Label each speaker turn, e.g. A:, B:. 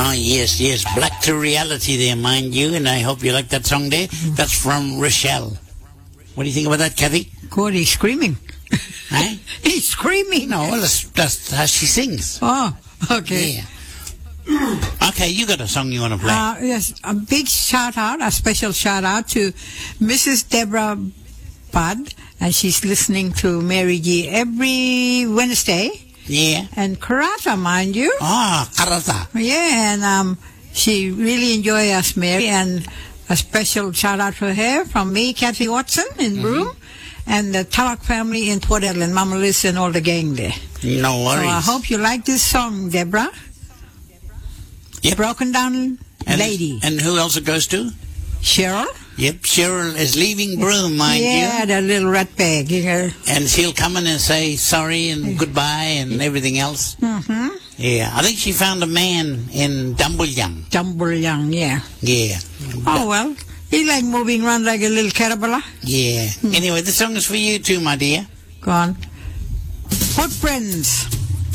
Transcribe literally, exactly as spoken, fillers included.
A: Ah, yes, yes. Black to Reality there, mind you, and I hope you like that song there. That's from Rochelle. What do you think about that, Kathy?
B: God, he's screaming.
A: Huh?
B: He's screaming.
A: No, well, that's, that's how she sings.
B: Oh, okay.
A: Yeah. Okay, you got a song you want to play?
B: Uh, yes, a big shout out, a special shout out to Missus Deborah Budd, and she's listening to Mary G every Wednesday.
A: Yeah.
B: And Karata, mind you.
A: Ah, Karata.
B: Yeah, and um, she really enjoyed us, Mary, and a special shout out to her from me, Kathy Watson in mm-hmm. Broome, and the Talak family in Port Ellen, Mama Liz and all the gang there.
A: No worries.
B: So I hope you like this song, Deborah.
A: Yep.
B: Broken Down
A: and,
B: Lady.
A: And who else it goes to?
B: Cheryl.
A: Yep, Cheryl is leaving Broome, mind
B: yeah,
A: you.
B: Yeah, that little rat bag. You know.
A: And she'll come in and say sorry and goodbye and everything else.
B: Mm-hmm.
A: Yeah, I think she found a man in Dumbleyung.
B: Dumbleyung, yeah.
A: Yeah.
B: Oh, well, he like moving around like a little caterpillar.
A: Yeah. Hmm. Anyway, the song is for you too, my dear.
B: Go on. Footprints.